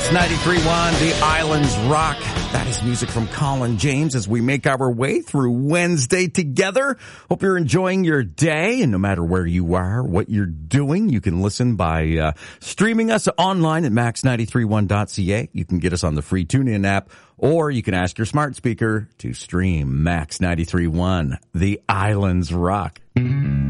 Max 93.1, The Islands Rock. That is music from Colin James as we make our way through Wednesday together. Hope you're enjoying your day, and no matter where you are, what you're doing, you can listen by streaming us online at max931.ca. You can get us on the free TuneIn app, or you can ask your smart speaker to stream Max 93.1, The Islands Rock.